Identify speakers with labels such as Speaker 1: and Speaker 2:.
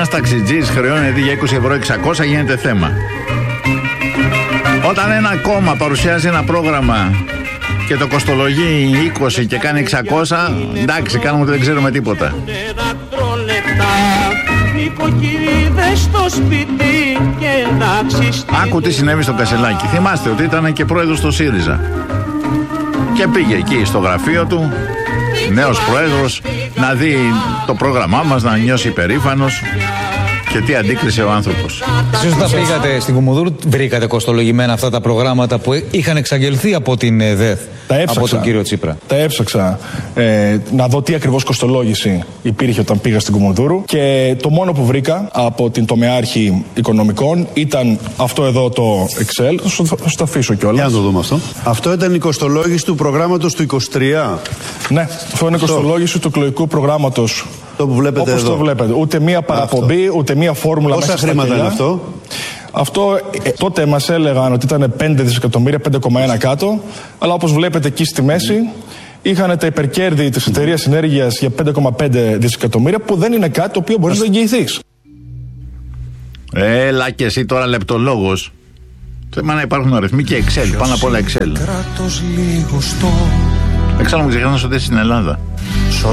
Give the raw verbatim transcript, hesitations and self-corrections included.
Speaker 1: ένας ταξιτζής χρεώνει για είκοσι ευρώ εξακόσια, γίνεται θέμα. Όταν ένα κόμμα παρουσιάζει ένα πρόγραμμα και το κοστολογεί είκοσι και κάνει εξακόσια, εντάξει, κάνουμε ότι δεν ξέρουμε τίποτα. Άκου τι συνέβη στο Κασελάκι. Θυμάστε ότι ήταν και πρόεδρος στο ΣΥΡΙΖΑ και πήγε εκεί στο γραφείο του, νέος πρόεδρος, να δει το πρόγραμμά μας, να νιώσει υπερήφανος. Και τι αντίκρισε ο άνθρωπος.
Speaker 2: Εσείς όταν πήγατε στην Κουμουνδούρου, βρήκατε κοστολογημένα αυτά τα προγράμματα που είχαν εξαγγελθεί από την ΔΕΘ, από τον κύριο Τσίπρα?
Speaker 3: Τα έψαξα ε, να δω τι ακριβώς κοστολόγηση υπήρχε όταν πήγα στην Κουμουνδούρου, και το μόνο που βρήκα από την τομεάρχη οικονομικών ήταν αυτό εδώ το Excel. Θα σου το αφήσω κιόλας.
Speaker 4: Για να το δούμε αυτό. Αυτό ήταν η κοστολόγηση του προγράμματος του είκοσι τρία.
Speaker 3: Ναι, αυτό είναι η κοστολόγηση του εκλογικού προγράμματος.
Speaker 4: Το που βλέπετε
Speaker 3: όπως
Speaker 4: εδώ.
Speaker 3: το βλέπετε. Ούτε μία παραπομπή, αυτό. Ούτε μία φόρμουλα.
Speaker 4: Πόσα
Speaker 3: μέσα
Speaker 4: χρήματα
Speaker 3: στα
Speaker 4: είναι αυτό?
Speaker 3: Αυτό ε, τότε μας έλεγαν ότι ήταν πέντε δισεκατομμύρια, πέντε κόμμα ένα κάτω. Αλλά όπως βλέπετε εκεί στη μέση, είχαν τα υπερκέρδη της εταιρείας ενέργειας για πέντε κόμμα πέντε δισεκατομμύρια, που δεν είναι κάτι το οποίο μπορείς να εγγυηθείς.
Speaker 1: Έλα και εσύ τώρα λεπτολόγος. Θέμα να υπάρχουν αριθμοί και Excel, πάνω απ' όλα Excel. Εξάλλου μου ξεχνάς ότι είσαι στην Ελλάδα.